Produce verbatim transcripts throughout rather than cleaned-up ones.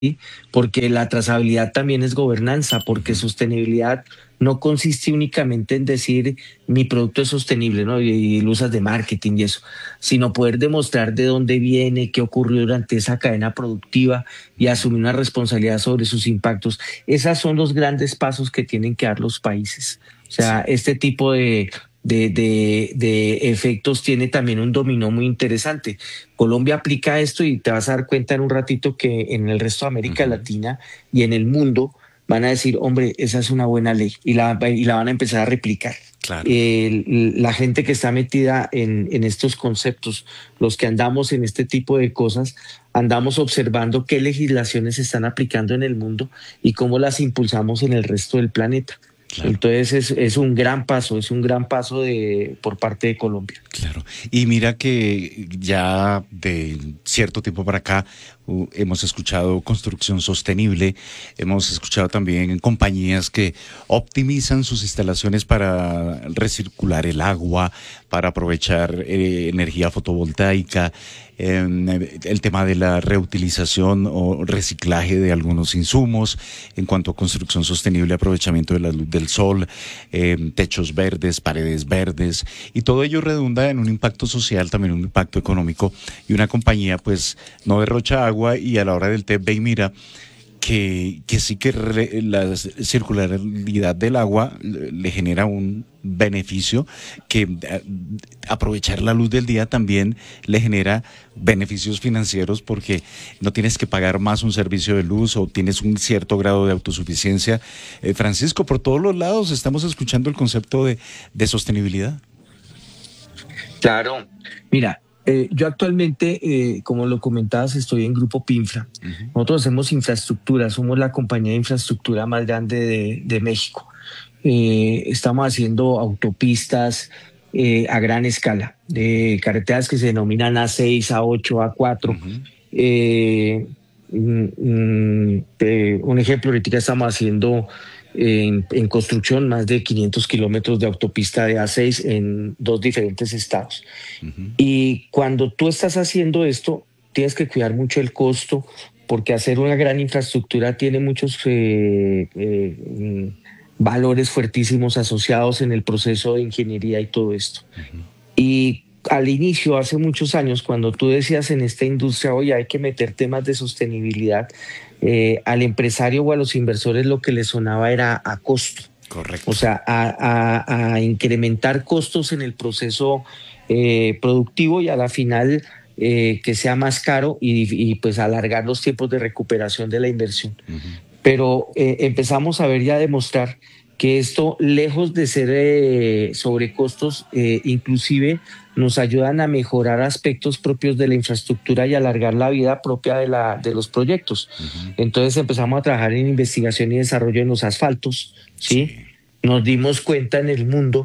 porque la trazabilidad también es gobernanza, porque sostenibilidad no consiste únicamente en decir mi producto es sostenible, ¿no? Y, y lo usas de marketing y eso, sino poder demostrar de dónde viene, qué ocurrió durante esa cadena productiva y asumir una responsabilidad sobre sus impactos. Esos son los grandes pasos que tienen que dar los países. O sea, este tipo de, de, de, de efectos tiene también un dominó muy interesante. Colombia aplica esto y te vas a dar cuenta en un ratito que en el resto de América Ujú. Latina y en el mundo van a decir, hombre, esa es una buena ley y la, y la van a empezar a replicar. Claro. Eh, la gente que está metida en, en estos conceptos, los que andamos en este tipo de cosas, andamos observando qué legislaciones se están aplicando en el mundo y cómo las impulsamos en el resto del planeta. Claro. Entonces es, es un gran paso, es un gran paso de, por parte de Colombia. Claro. Y mira que ya de cierto tiempo para acá uh, hemos escuchado construcción sostenible, hemos escuchado también compañías que optimizan sus instalaciones para recircular el agua, para aprovechar eh, energía fotovoltaica, eh, el tema de la reutilización o reciclaje de algunos insumos, en cuanto a construcción sostenible, aprovechamiento de la luz del sol, eh, techos verdes, paredes verdes, y todo ello redunda en un impacto social, también un impacto económico, y una compañía pues no derrocha agua y a la hora del té ve y mira que, que sí que re, la circularidad del agua le, le genera un beneficio, que a, aprovechar la luz del día también le genera beneficios financieros porque no tienes que pagar más un servicio de luz o tienes un cierto grado de autosuficiencia. Eh, Francisco, por todos los lados estamos escuchando el concepto de, de sostenibilidad. Claro, mira, eh, yo actualmente, eh, como lo comentabas, estoy en Grupo Pinfra. Uh-huh. Nosotros hacemos infraestructura, somos la compañía de infraestructura más grande de, de México. Eh, estamos haciendo autopistas eh, a gran escala, de carreteras que se denominan A seis, A ocho, A cuatro. Uh-huh. Eh, mm, mm, eh, un ejemplo, ahorita estamos haciendo en, en construcción más de quinientos kilómetros de autopista de A seis en dos diferentes estados. Uh-huh. Y cuando tú estás haciendo esto, tienes que cuidar mucho el costo, porque hacer una gran infraestructura tiene muchos eh, eh, mm, valores fuertísimos asociados en el proceso de ingeniería y todo esto. Uh-huh. Y al inicio, hace muchos años, cuando tú decías en esta industria, oye, hay que meter temas de sostenibilidad, eh, al empresario o a los inversores lo que les sonaba era a costo. Correcto. O sea, a, a, a incrementar costos en el proceso eh, productivo y a la final eh, que sea más caro y, y pues alargar los tiempos de recuperación de la inversión. Uh-huh. Pero eh, empezamos a ver y a demostrar que esto, lejos de ser eh, sobrecostos, eh, inclusive nos ayudan a mejorar aspectos propios de la infraestructura y alargar la vida propia de, la, de los proyectos. Uh-huh. Entonces empezamos a trabajar en investigación y desarrollo en los asfaltos, ¿sí? Sí. Nos dimos cuenta en el mundo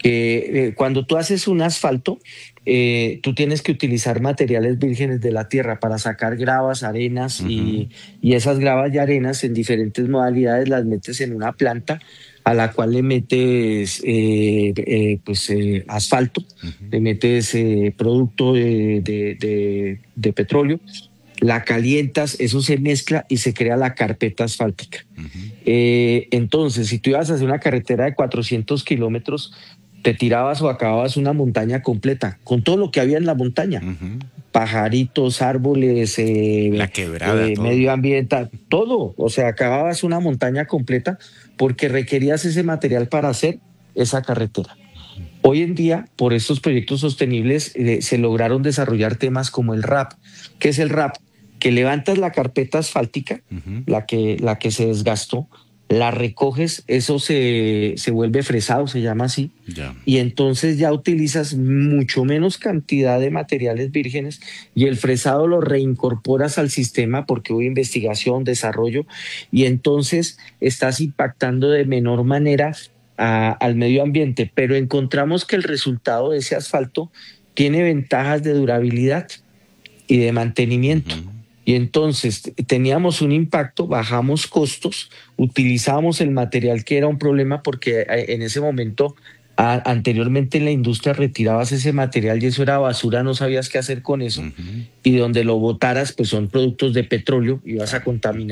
que eh, cuando tú haces un asfalto, eh, tú tienes que utilizar materiales vírgenes de la tierra para sacar gravas, arenas, uh-huh. y, y esas gravas y arenas en diferentes modalidades las metes en una planta a la cual le metes eh, eh, pues, eh, asfalto, uh-huh. le metes eh, producto de, de, de, de petróleo, la calientas, eso se mezcla y se crea la carpeta asfáltica. Uh-huh. Eh, entonces, si tú ibas a hacer una carretera de cuatrocientos kilómetros, te tirabas o acababas una montaña completa, con todo lo que había en la montaña. Uh-huh. Pajaritos, árboles, eh, la quebrada, eh, todo. medio ambiente, todo. O sea, acababas una montaña completa porque requerías ese material para hacer esa carretera. Uh-huh. Hoy en día, por estos proyectos sostenibles, eh, se lograron desarrollar temas como el R A P. ¿Qué es el R A P? Que levantas la carpeta asfáltica, uh-huh. la, que, la que se desgastó, la recoges, eso se, se vuelve fresado, se llama así, yeah. y entonces ya utilizas mucho menos cantidad de materiales vírgenes y el fresado lo reincorporas al sistema porque hubo investigación, desarrollo, y entonces estás impactando de menor manera a, al medio ambiente, pero encontramos que el resultado de ese asfalto tiene ventajas de durabilidad y de mantenimiento. Uh-huh. Y entonces teníamos un impacto, bajamos costos, utilizamos el material que era un problema porque en ese momento A- anteriormente en la industria retirabas ese material y eso era basura, no sabías qué hacer con eso. Ujú. Y donde lo botaras, pues son productos de petróleo y vas a Claro. contaminar